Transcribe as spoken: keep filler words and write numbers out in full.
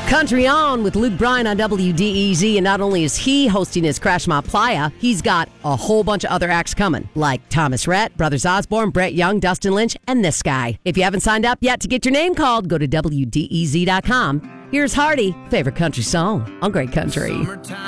Country On with Luke Bryan on W D E Z, and not only is he hosting his Crash Ma Playa, he's got a whole bunch of other acts coming, like Thomas Rhett, Brothers Osborne, Brett Young, Dustin Lynch, and this guy. If you haven't signed up yet to get your name called, go to W D E Z dot com. Here's Hardy, favorite country song on Great Country. Summertime.